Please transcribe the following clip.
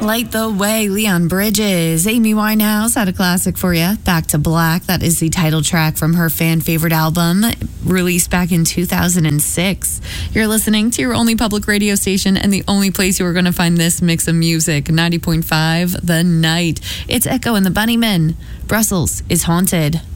Light the Way, Leon Bridges. Amy Winehouse had a classic for you, Back to Black. That is the title track from her fan favorite album, released back in 2006. You're listening to your only public radio station and the only place you are going to find this mix of music, 90.5 The Night. It's Echo and the Bunnymen. Brussels is Haunted.